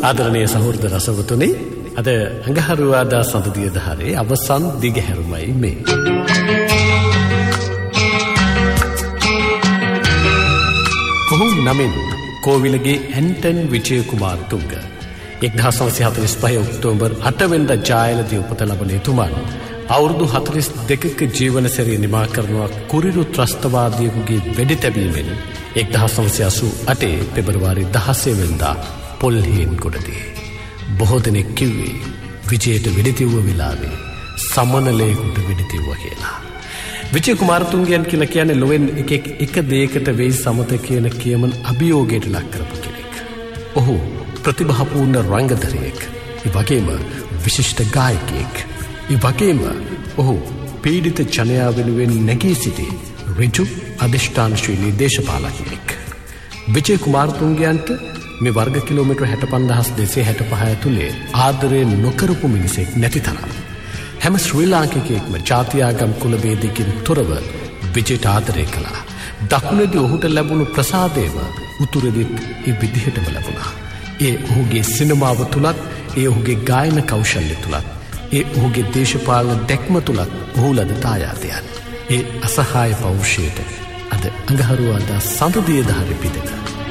ආදරණීය සහෝදර රසවතුනි, අද අඟහරුවාදා සඳුදිය දහරේ අවසන් දිගහැරුමයි මේ. ඔහු නමින් කෝවිලගේ ඇන්ටන් විජය කුමාරතුංග 1945 ඔක්තෝබර් 8 වෙනිදා ජායලදී උපත ලබන එතුමන් අවුරුදු 42ක ජීවනසැරිය නිමා කරනවා කුරිරු ත්‍රස්තවාදියෙකුගේ වෙඩි තැබීමෙන් 1988 පෙබරවාරි 16 වෙනිදා පොල්හේන්ගොඩදී. බොහෝ දෙනෙක් කිව්වේ විජයට වෙඩි තිව්ව වෙලාවේ සමනලයකට වෙඩි තිව්වා කියලා. විජය කුමාරතුංගයන් කියලා කියන්නේ ලොවෙන් එක දෙයකට වෙයි සමත කියන කියමන අභියෝගයට ලක් කරපු කෙනෙක්. ඔහු ප්‍රතිභාපූර්ණ රංගදරයෙක්. ඒ වගේම විශිෂ්ට ගායකයෙක්. ඒ වගේම ඔහු පීඩිත ජනයා වෙනුවෙන් නැගී සිටි ඍජු අධිෂ්ඨානශීලී දේශපාලකයෙක්. විජය කුමාරතුංගයන්ට මේ වර්ග කිලෝමීටර් 65265 ඇතුලේ ආදරය නොකරපු මිනිසෙක් නැති තරම්. හැම ශ්‍රී ලාංකිකයෙක්ම ජාතියාගම් කුල ભેදකින් තොරව විජයට ආදරය කළා. දකුණේදී ඔහුට ලැබුණු ප්‍රසාදයම උතුරේදීත් ඒ විදිහටම ලැබුණා. ඒ ඔහුගේ සිනමාව තුලත්, ඒ ඔහුගේ ගායන කෞශල්‍ය තුලත්, ඒ ඔහුගේ දේශපාලන දැක්ම තුලත් ඔහු ලද තායාතයන්. ඒ අසහාය පෞරුෂයට අද අඟහරුවාදා සඳුදිය දහරේ පිටත